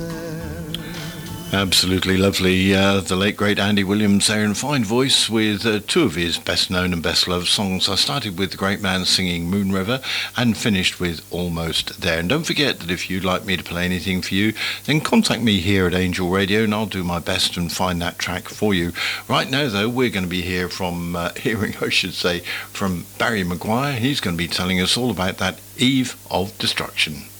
Absolutely lovely. The late great Andy Williams there in fine voice with two of his best known and best loved songs. I started with the great man singing Moon River and finished with Almost There. And don't forget that if you'd like me to play anything for you, then contact me here at Angel Radio and I'll do my best and find that track for you. Right now though, we're going to be hearing from Barry Maguire. He's going to be telling us all about that Eve of Destruction.